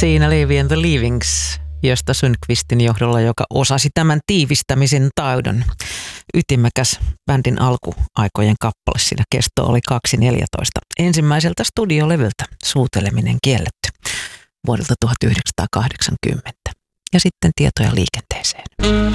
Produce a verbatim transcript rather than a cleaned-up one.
Siinä Levi and the Leavings, Gösta Sundqvistin johdolla, joka osasi tämän tiivistämisen taidon. Ytimekäs bändin alkuaikojen kappale, siinä kesto oli kaksi neljätoista. Ensimmäiseltä studiolevyltä Suuteleminen kielletty vuodelta tuhatyhdeksänsataakahdeksankymmentä. Ja sitten tietoja liikenteeseen.